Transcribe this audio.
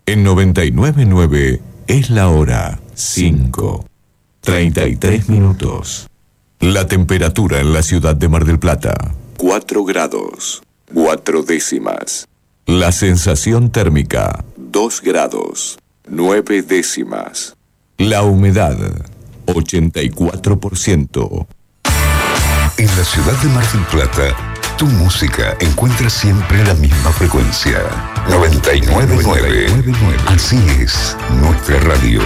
En 99.9 es la hora 5:33. La temperatura en la ciudad de Mar del Plata, 4 grados, 4 décimas. La sensación térmica, 2 grados, 9 décimas. La humedad, 84%. En la ciudad de Mar del Plata, tu música encuentra siempre la misma frecuencia. 99.9. Así es nuestra radio.